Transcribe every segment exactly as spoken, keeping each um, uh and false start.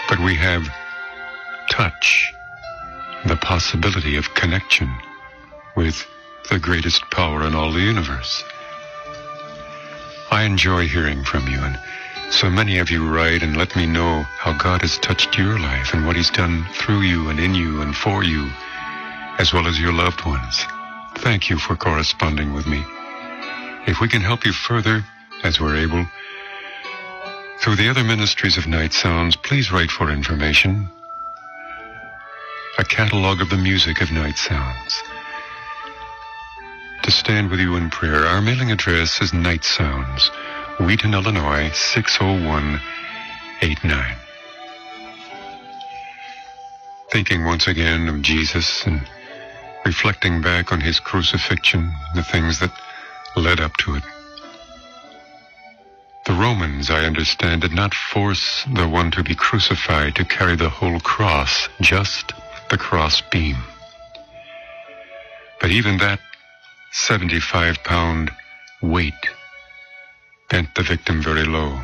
but we have touch, the possibility of connection with the greatest power in all the universe. I enjoy hearing from you, and so many of you write and let me know how God has touched your life and what He's done through you and in you and for you, as well as your loved ones. Thank you for corresponding with me. If we can help you further, as we're able, through the other ministries of Night Sounds, please write for information. A catalog of the music of Night Sounds. To stand with you in prayer, our mailing address is Night Sounds, Wheaton, Illinois, six oh one eight nine. Thinking once again of Jesus and reflecting back on His crucifixion, the things that led up to it. The Romans, I understand, did not force the one to be crucified to carry the whole cross, just the cross beam. But even that seventy-five pound weight bent the victim very low.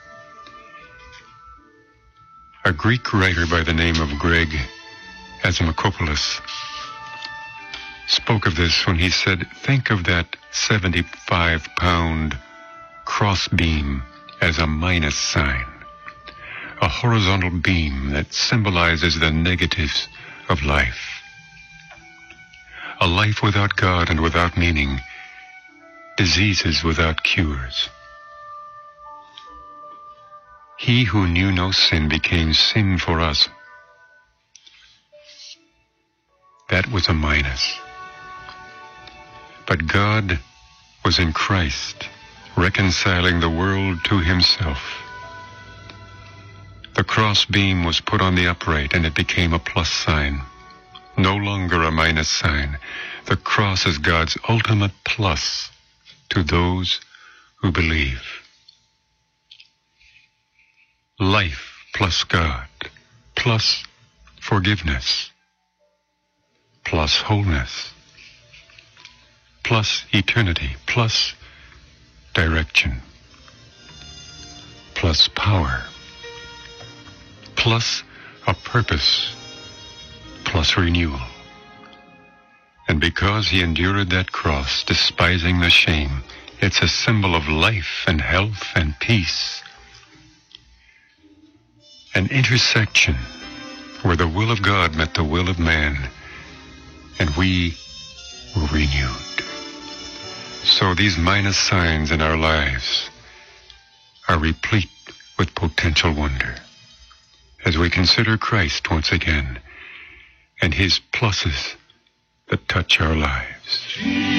A Greek writer by the name of Greg Azimakopoulos spoke of this when he said, think of that seventy-five pound cross beam as a minus sign, a horizontal beam that symbolizes the negatives of life. A life without God and without meaning, diseases without cures. He who knew no sin became sin for us. That was a minus. But God was in Christ, reconciling the world to Himself. The cross beam was put on the upright and it became a plus sign. No longer a minus sign. The cross is God's ultimate plus to those who believe. Life plus God, plus forgiveness, plus wholeness, plus eternity, plus direction, plus power, plus a purpose, plus renewal. And because He endured that cross, despising the shame, it's a symbol of life and health and peace. An intersection where the will of God met the will of man, and we were renewed. So these minus signs in our lives are replete with potential wonder as we consider Christ once again and His pluses that touch our lives.